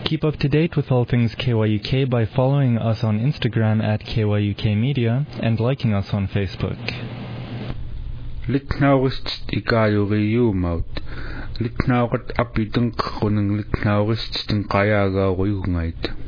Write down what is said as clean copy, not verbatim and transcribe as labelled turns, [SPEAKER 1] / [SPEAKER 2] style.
[SPEAKER 1] Keep up to date with all things KYUK by following us on Instagram at KYUK Media and liking us on Facebook.
[SPEAKER 2] Litnaurist ikayuriumaut. Litnaurat apiteng khuneng litnaurist tin qayaagauruyungait.